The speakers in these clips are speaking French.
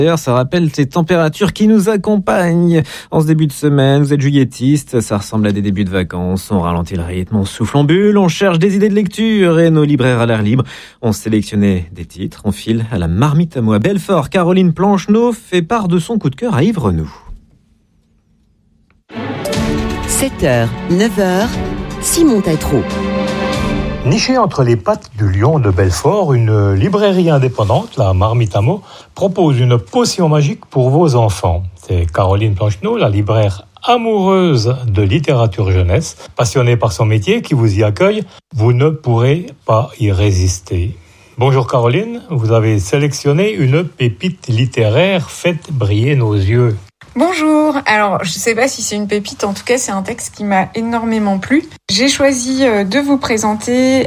D'ailleurs, ça rappelle ces températures qui nous accompagnent en ce début de semaine. Vous êtes juilletistes, ça ressemble à des débuts de vacances. On ralentit le rythme, on souffle en bulle, on cherche des idées de lecture et nos libraires à l'air libre ont sélectionné des titres. On file à la Marmite à moi. Belfort, Caroline Plancheneau fait part de son coup de cœur à Ivre-nous. 7h, 9h, Simon Tétrault. Nichée entre les pattes du lion de Belfort, une librairie indépendante, la Marmite à mots, propose une potion magique pour vos enfants. C'est Caroline Plancheneau, la libraire amoureuse de littérature jeunesse, passionnée par son métier, qui vous y accueille. Vous ne pourrez pas y résister. Bonjour Caroline, vous avez sélectionné une pépite littéraire, faites briller nos yeux. Bonjour, alors je ne sais pas si c'est une pépite, en tout cas c'est un texte qui m'a énormément plu. J'ai choisi de vous présenter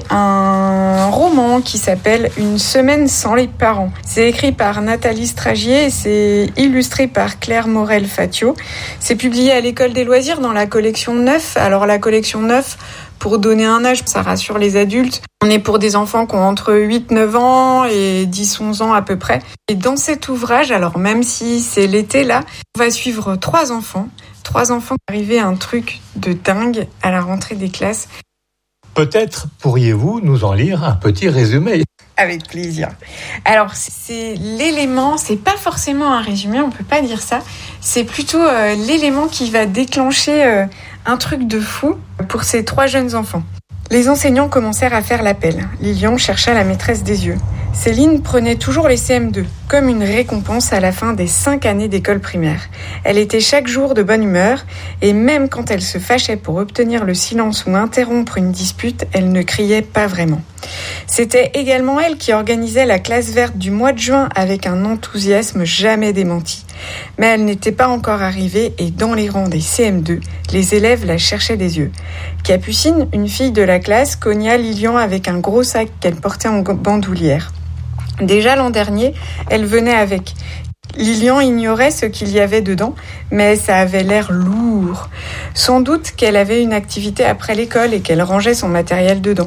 un roman qui s'appelle Une semaine sans les parents. C'est écrit par Nathalie Stragier et c'est illustré par Claire Morel-Fatio. C'est publié à l'École des loisirs dans la collection 9. Alors la collection 9, pour donner un âge, ça rassure les adultes. On est pour des enfants qui ont entre 8-9 ans et 10-11 ans à peu près. Et dans cet ouvrage, alors même si c'est l'été là, on va suivre 3 enfants arrivés à un truc de dingue à la rentrée des classes. Peut-être pourriez-vous nous en lire un petit résumé. Avec plaisir. Alors, c'est l'élément, c'est pas forcément un résumé, on peut pas dire ça. C'est plutôt l'élément qui va déclencher un truc de fou pour ces 3 jeunes enfants. Les enseignants commencèrent à faire l'appel. Lilian chercha la maîtresse des yeux. Céline prenait toujours les CM2, comme une récompense à la fin des 5 années d'école primaire. Elle était chaque jour de bonne humeur, et même quand elle se fâchait pour obtenir le silence ou interrompre une dispute, elle ne criait pas vraiment. C'était également elle qui organisait la classe verte du mois de juin avec un enthousiasme jamais démenti. Mais elle n'était pas encore arrivée et dans les rangs des CM2, les élèves la cherchaient des yeux. Capucine, une fille de la classe, cogna Lilian avec un gros sac qu'elle portait en bandoulière. Déjà l'an dernier, elle venait avec. Lilian ignorait ce qu'il y avait dedans, mais ça avait l'air lourd. Sans doute qu'elle avait une activité après l'école et qu'elle rangeait son matériel dedans.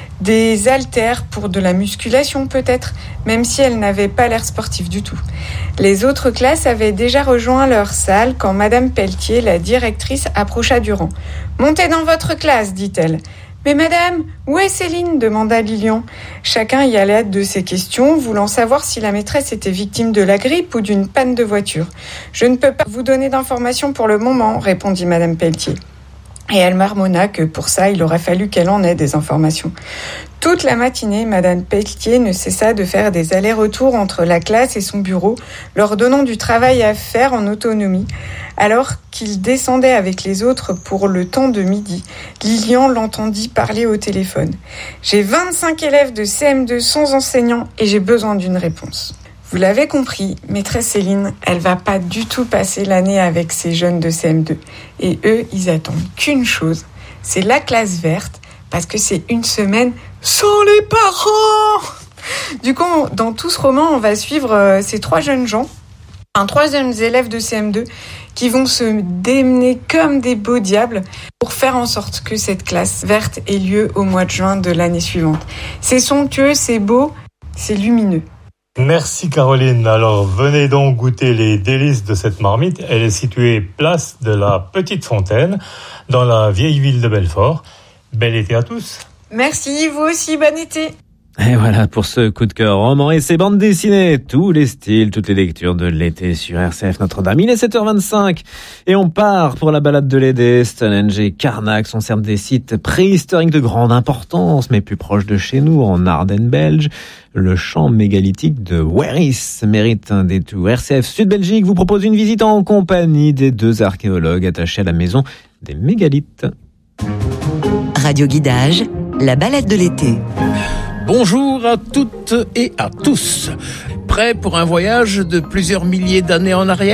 Des haltères pour de la musculation peut-être, même si elle n'avait pas l'air sportive du tout. Les autres classes avaient déjà rejoint leur salle quand Madame Pelletier, la directrice, approcha du rang. « Montez dans votre classe », dit-elle. « Mais madame, où est Céline ?» demanda Lilian. Chacun y allait de ses questions, voulant savoir si la maîtresse était victime de la grippe ou d'une panne de voiture. « Je ne peux pas vous donner d'informations pour le moment », répondit Madame Pelletier. Et elle marmonna que pour ça, il aurait fallu qu'elle en ait des informations. Toute la matinée, Madame Pelletier ne cessa de faire des allers-retours entre la classe et son bureau, leur donnant du travail à faire en autonomie. Alors qu'il descendait avec les autres pour le temps de midi, Lilian l'entendit parler au téléphone. « J'ai 25 élèves de CM2 sans enseignant et j'ai besoin d'une réponse. » Vous l'avez compris, maîtresse Céline, elle va pas du tout passer l'année avec ces jeunes de CM2. Et eux, ils attendent qu'une chose, c'est la classe verte, parce que c'est une semaine sans les parents. Du coup, dans tout ce roman, on va suivre ces 3 jeunes gens, 3 jeunes élèves de CM2, qui vont se démener comme des beaux diables pour faire en sorte que cette classe verte ait lieu au mois de juin de l'année suivante. C'est somptueux, c'est beau, c'est lumineux. Merci Caroline. Alors venez donc goûter les délices de cette marmite. Elle est située place de la Petite Fontaine, dans la vieille ville de Belfort. Bel été à tous. Merci, vous aussi, bon été. Et voilà pour ce coup de cœur roman et ses bandes dessinées, tous les styles, toutes les lectures de l'été sur RCF Notre-Dame. Il est 7h25 et on part pour la balade de l'été. Stonehenge et Carnac sont certes des sites préhistoriques de grande importance, mais plus proches de chez nous, en Ardennes belge. Le champ mégalithique de Werris mérite un détour. RCF Sud-Belgique vous propose une visite en compagnie des 2 archéologues attachés à la maison des mégalithes. Radio Guidage, la balade de l'été. Bonjour à toutes et à tous. Prêts pour un voyage de plusieurs milliers d'années en arrière ?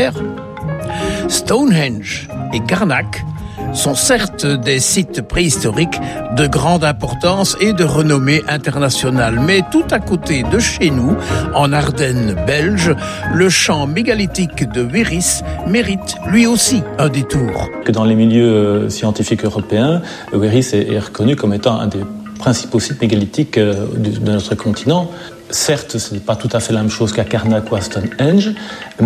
Stonehenge et Carnac sont certes des sites préhistoriques de grande importance et de renommée internationale. Mais tout à côté de chez nous, en Ardennes belge, le champ mégalithique de Werris mérite lui aussi un détour. Dans les milieux scientifiques européens, Werris est reconnu comme étant un des principaux sites mégalithiques de notre continent. certes, ce n'est pas tout à fait la même chose qu'à Karnak ou à Stonehenge,